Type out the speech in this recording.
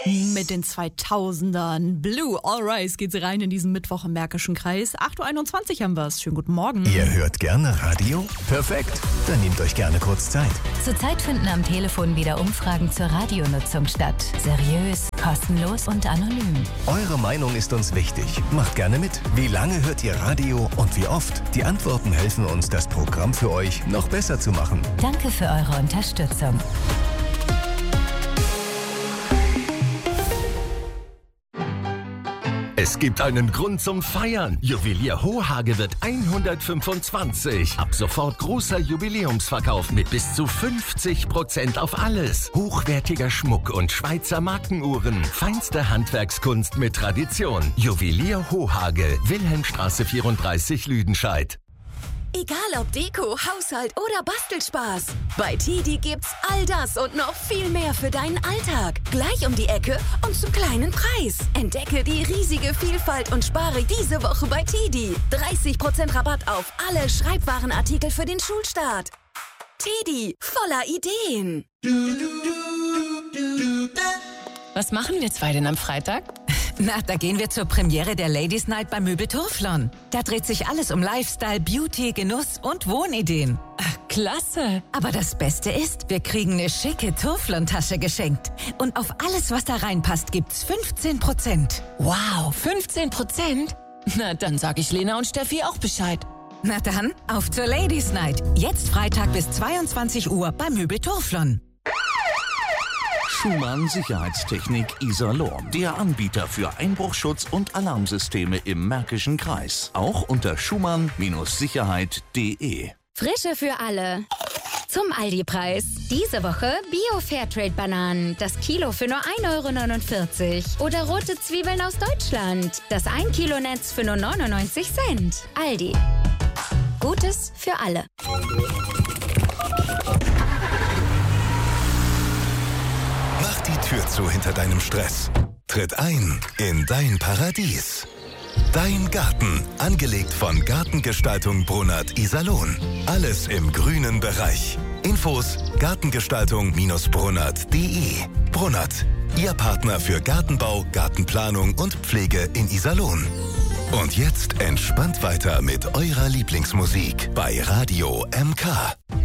Mit den 2000ern. Blue All Rise geht's rein in diesen Mittwoch im Märkischen Kreis. 8.21 Uhr haben wir's. Schönen guten Morgen. Ihr hört gerne Radio? Perfekt. Dann nehmt euch gerne kurz Zeit. Zurzeit finden am Telefon wieder Umfragen zur Radionutzung statt. Seriös, kostenlos und anonym. Eure Meinung ist uns wichtig. Macht gerne mit. Wie lange hört ihr Radio und wie oft? Die Antworten helfen uns, das Programm für euch noch besser zu machen. Danke für eure Unterstützung. Es gibt einen Grund zum Feiern. Juwelier Hohage wird 125. Ab sofort großer Jubiläumsverkauf mit bis zu 50% auf alles. Hochwertiger Schmuck und Schweizer Markenuhren. Feinste Handwerkskunst mit Tradition. Juwelier Hohage, Wilhelmstraße 34, Lüdenscheid. Egal ob Deko, Haushalt oder Bastelspaß. Bei TIDI gibt's all das und noch viel mehr für deinen Alltag. Gleich um die Ecke und zum kleinen Preis. Entdecke die riesige Vielfalt und spare diese Woche bei TIDI. 30% Rabatt auf alle Schreibwarenartikel für den Schulstart. TIDI, voller Ideen. Was machen wir zwei denn am Freitag? Na, da gehen wir zur Premiere der Ladies Night bei Möbel Turflon. Da dreht sich alles um Lifestyle, Beauty, Genuss und Wohnideen. Ach, klasse. Aber das Beste ist, wir kriegen eine schicke Turflon-Tasche geschenkt. Und auf alles, was da reinpasst, gibt's 15%. Wow, 15%? Na, dann sag ich Lena und Steffi auch Bescheid. Na dann, auf zur Ladies Night. Jetzt Freitag bis 22 Uhr bei Möbel Turflon. Schumann Sicherheitstechnik Iserlohn. Der Anbieter für Einbruchschutz und Alarmsysteme im Märkischen Kreis. Auch unter schumann-sicherheit.de. Frische für alle. Zum Aldi-Preis. Diese Woche Bio-Fairtrade-Bananen. Das Kilo für nur 1,49 €. Oder rote Zwiebeln aus Deutschland. Das 1 Kilo Netz für nur 99 Cent. Aldi. Gutes für alle. Mach die Tür zu hinter deinem Stress. Tritt ein in dein Paradies. Dein Garten, angelegt von Gartengestaltung Brunnert Iserlohn. Alles im grünen Bereich. Infos gartengestaltung-brunnert.de. Brunnert, Ihr Partner für Gartenbau, Gartenplanung und Pflege in Iserlohn. Und jetzt entspannt weiter mit eurer Lieblingsmusik bei Radio MK.